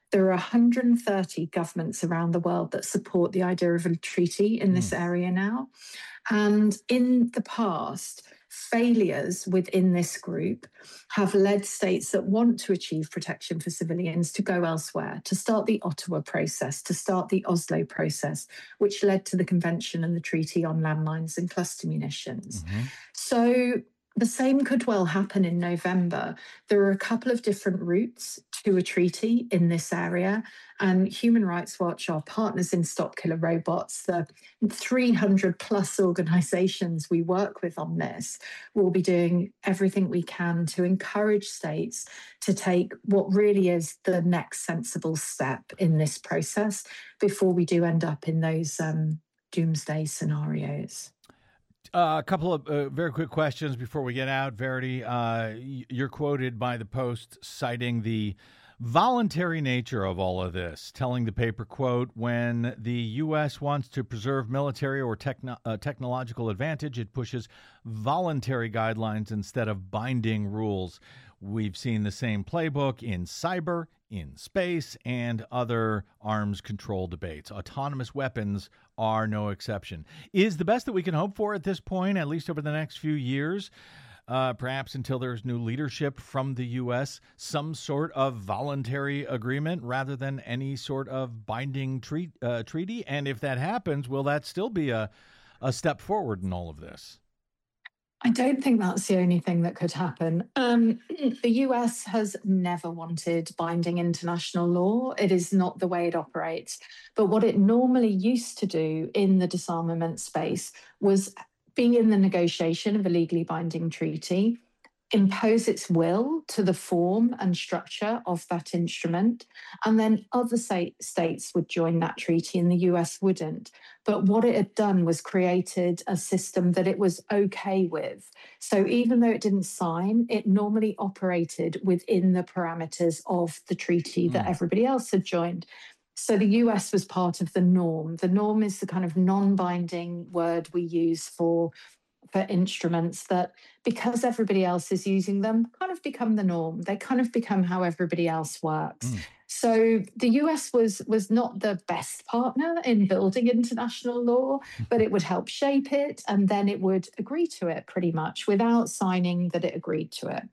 There are 130 governments around the world that support the idea of a treaty in this Mm. area now. And in the past, failures within this group have led states that want to achieve protection for civilians to go elsewhere, to start the Ottawa process, to start the Oslo process, which led to the Convention and the Treaty on Landmines and Cluster Munitions. Hmm. So the same could well happen in November. There are a couple of different routes to a treaty in this area, and Human Rights Watch, our partners in Stop Killer Robots, the 300 plus organizations we work with on this, will be doing everything we can to encourage states to take what really is the next sensible step in this process before we do end up in those doomsday scenarios. A couple of very quick questions before we get out. Verity, you're quoted by the Post citing the voluntary nature of all of this, telling the paper, quote, when the U.S. wants to preserve military or technological advantage, it pushes voluntary guidelines instead of binding rules. We've seen the same playbook in cyber, in space, and other arms control debates. Autonomous weapons are no exception. Is the best that we can hope for at this point, at least over the next few years, perhaps until there's new leadership from the U.S., some sort of voluntary agreement rather than any sort of binding treaty? And if that happens, will that still be a step forward in all of this? I don't think that's the only thing that could happen. The US has never wanted binding international law. It is not the way it operates. But what it normally used to do in the disarmament space was be in the negotiation of a legally binding treaty, impose its will to the form and structure of that instrument, and then other states would join that treaty and the US wouldn't. But what it had done was created a system that it was okay with. So even though it didn't sign, it normally operated within the parameters of the treaty that everybody else had joined. So the US was part of the norm. The norm is the kind of non-binding word we use for instruments that, because everybody else is using them, kind of become the norm. They kind of become how everybody else works. So the US was not the best partner in building international law, but it would help shape it, and then it would agree to it pretty much without signing that it agreed to it.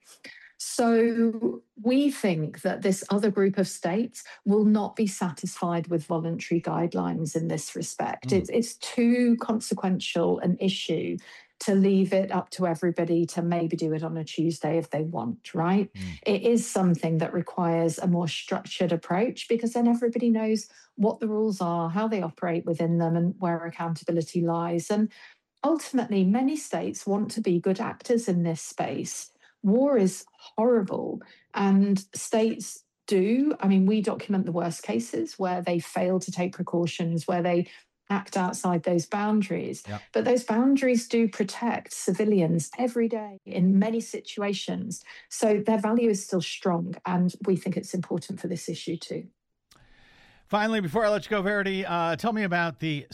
So we think that this other group of states will not be satisfied with voluntary guidelines in this respect. It's too consequential an issue to leave it up to everybody to maybe do it on a Tuesday if they want, right? It is something that requires a more structured approach, because then everybody knows what the rules are, how they operate within them, and where accountability lies. And ultimately, many states want to be good actors in this space. War is horrible, and states do. I mean, we document the worst cases where they fail to take precautions, where they act outside those boundaries. Yep. But those boundaries do protect civilians every day in many situations. So their value is still strong, and we think it's important for this issue too. Finally, before I let you go, Verity, tell me about the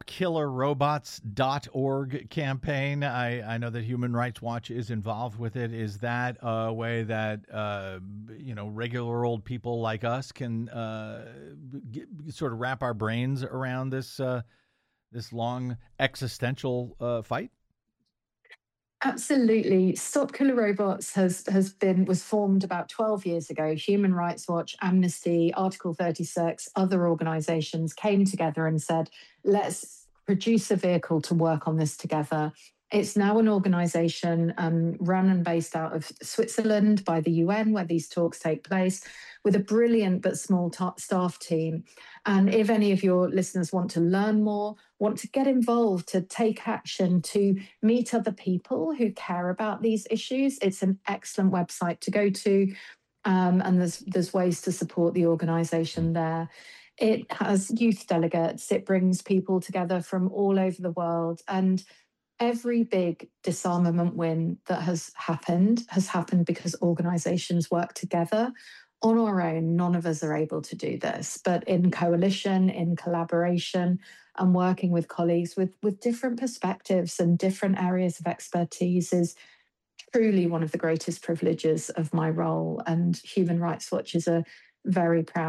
StopKillerRobots.org campaign. I know that Human Rights Watch is involved with it. Is that a way that regular old people like us can sort of wrap our brains around this long existential fight? Absolutely. Stop Killer Robots was formed about 12 years ago. Human Rights Watch, Amnesty, Article 36, other organizations came together and said, let's produce a vehicle to work on this together. It's now an organization run and based out of Switzerland by the UN, where these talks take place, with a brilliant but small staff team. And if any of your listeners want to learn more, want to get involved, to take action, to meet other people who care about these issues, it's an excellent website to go to. And there's ways to support the organization there. It has youth delegates. It brings people together from all over the world. And every big disarmament win that has happened because organizations work together. On our own, none of us are able to do this, but in coalition, in collaboration, and working with colleagues with different perspectives and different areas of expertise is truly one of the greatest privileges of my role. And Human Rights Watch is a very proud